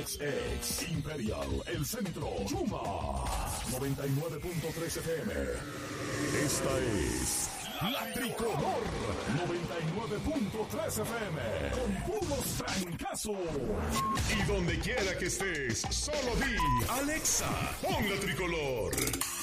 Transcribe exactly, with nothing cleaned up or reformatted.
X X Imperial, El Centro, Chuma, noventa y nueve punto tres F M. Esta es La Tricolor, noventa y nueve punto tres F M, con puros trancazos. Y donde quiera que estés, solo di, Alexa, pon La Tricolor.